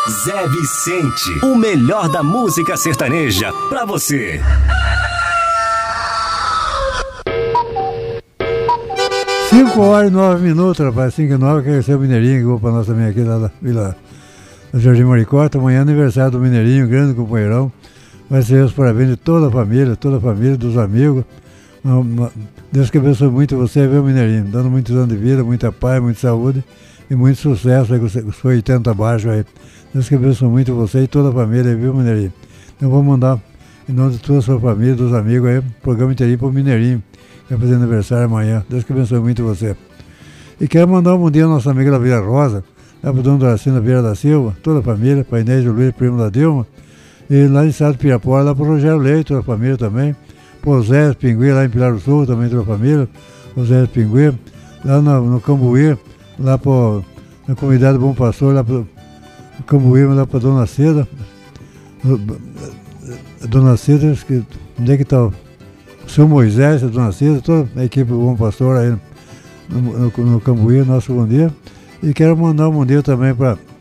Zé Vicente, o melhor da música sertaneja pra você. Cinco horas e 9 minutos, rapaz. 5 e 9, quer ser o Mineirinho que vou pra nossa minha aqui lá da Vila do Jardim Maricota. Amanhã é aniversário do Mineirinho, grande companheirão. Vai ser os parabéns de toda a família, dos amigos. Deus que abençoe muito você, viu, Mineirinho? Dando muitos anos de vida, muita paz, muita saúde e muito sucesso aí com os 80 abaixo aí. Deus que abençoe muito você e toda a família, viu, Mineirinho? Então vou mandar, em nome de toda a sua família, dos amigos aí, o programa inteirinho pro Mineirinho, que vai fazer aniversário amanhã. Deus que abençoe muito você. E quero mandar um bom dia à nossa amiga da Vila Rosa, lá pro dono da Doracina Vieira da Silva, toda a família, para Inês e Luiz, primo da Dilma, e lá em Estado de Pirapora, lá pro Rogério Leite, toda a família também, pro Zé Pinguim, lá em Pilar do Sul, também toda a família, o Zé Pinguim, lá no Cambuí, lá na comunidade Bom Pastor, lá pro Cambuí, lá pra Dona Cida, Dona Cida, onde é que tá o seu Moisés, a Dona Cida, toda a equipe do Bom Pastor aí no Cambuí, nosso bom dia. E quero mandar um bom dia também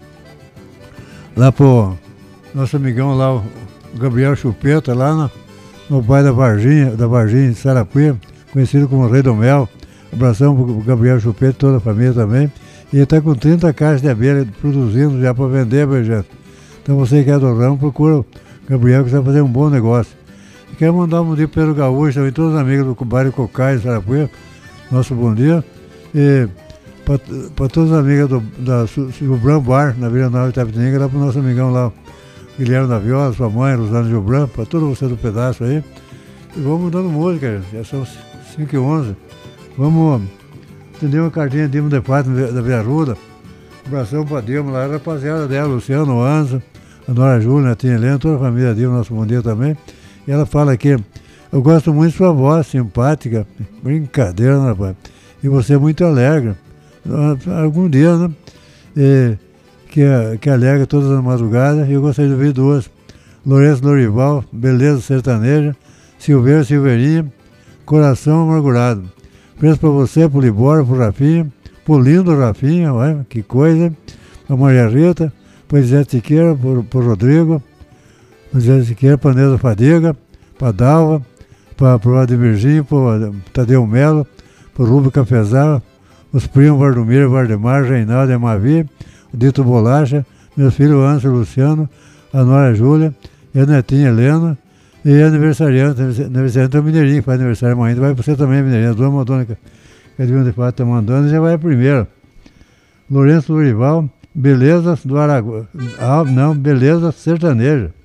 lá pro nosso amigão lá, o Gabriel Chupeta, lá no bairro da Varginha de Sarapuí, conhecido como Rei do Mel. Abração pro Gabriel Chupeta e toda a família também. E ele está com 30 caixas de abelha produzindo já para vender, meu gente. Então você que é do ramo, procura o Gabriel, que vai fazer um bom negócio. E quero mandar um bom dia para Pedro Gaúcho, também todos os amigos do bairro Cocai de Sarapuí, nosso bom dia. E para todos os amigos do Bran Bar, na Vila Nova Itapetininga, lá para o nosso amigão lá, Guilherme da Viola, sua mãe, Rosana Gilbran, para todo você do pedaço aí. E vamos dando música, gente. Já são 5h11. Vamos atender uma cartinha de Dilma de Pato da Vila Ruda. Abração para Dilma, lá a rapaziada dela, Luciano, o Anza, a Nora Júlia, a Netinha Helena, toda a família Dilma, nosso bom dia também. E ela fala aqui: eu gosto muito de sua voz, simpática, brincadeira, né, rapaz? E você é muito alegre. Algum dia, né? Que alegra todas as madrugadas. E eu gostaria de ouvir duas: Lourenço Lorival, Beleza Sertaneja, Silveira Silveirinha, Coração Amargurado. Preço para você, pro Libório, pro Rafinha, pro lindo Rafinha, olha, que coisa, pra Maria Rita, pro Zé Siqueira, pro Rodrigo, pro Zé Siqueira, pra Neuza Fadiga, pra Dalva, pro Admirginho, pro Tadeu Melo, pro Rubio Cafezal, os primos Vardomiro, Vardemar, Reinaldo e Amavi, o Dito Bolacha, meus filhos Ângelo e Luciano, a Nora Júlia e a Netinha Helena, e aniversariante é o Mineirinho, que faz aniversário amanhã. Vai para você também, Mineirinho. A dona Madonna que a Dilma de Fato está mandando, já vai a primeira. Lourenço Lorival, Beleza do Araguá. Beleza Sertaneja.